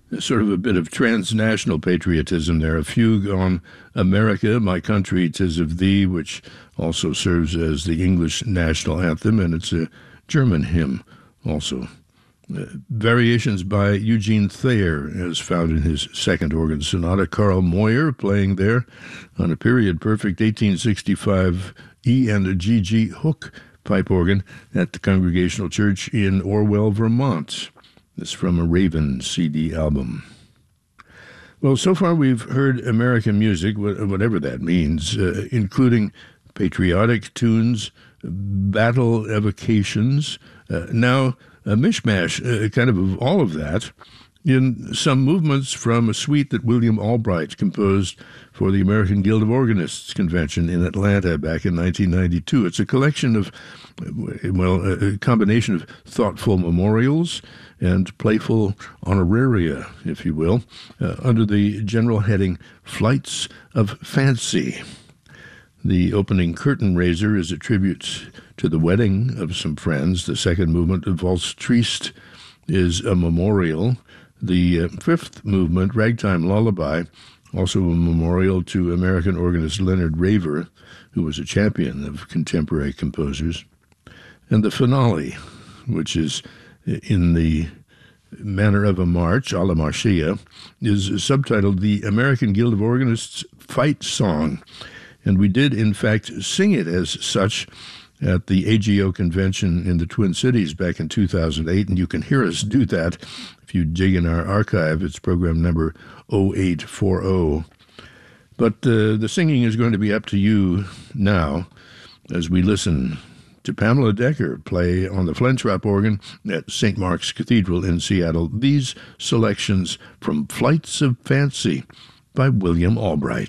sort of a bit of transnational patriotism there. A fugue on America, My Country, 'Tis of Thee, which also serves as the English national anthem, and it's a German hymn also. Variations by Eugene Thayer, as found in his second organ sonata. Carl Moyer playing there on a period-perfect 1865 E and G Hook pipe organ at the Congregational Church in Orwell, Vermont. This from a Raven CD album. Well, so far we've heard American music, whatever that means, including patriotic tunes, battle evocations, now a mishmash, kind of all of that, in some movements from a suite that William Albright composed for the American Guild of Organists convention in Atlanta back in 1992. It's a collection of, well, a combination of thoughtful memorials and playful honoraria, if you will, under the general heading Flights of Fancy. The opening curtain raiser is a tribute to the wedding of some friends. The second movement, Valse Triste, is a memorial. The fifth movement, Ragtime Lullaby, also a memorial to American organist Leonard Raver, who was a champion of contemporary composers. And the finale, which is in the manner of a march, a la Marcia, is subtitled The American Guild of Organists Fight Song. And we did, in fact, sing it as such at the AGO convention in the Twin Cities back in 2008, and you can hear us do that if you dig in our archive. It's program number 0840. But the singing is going to be up to you now as we listen to Pamela Decker play on the Flentrop organ at St. Mark's Cathedral in Seattle. These selections from Flights of Fancy by William Albright.